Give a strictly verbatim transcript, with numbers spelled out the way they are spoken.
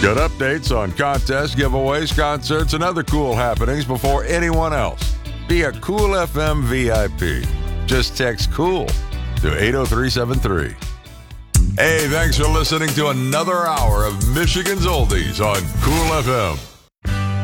Get updates on contests, giveaways, concerts, and other cool happenings before anyone else. Be a Cool F M V I P. Just text COOL to eight oh three seven three. Hey, thanks for listening to another hour of Michigan's Oldies on Cool F M.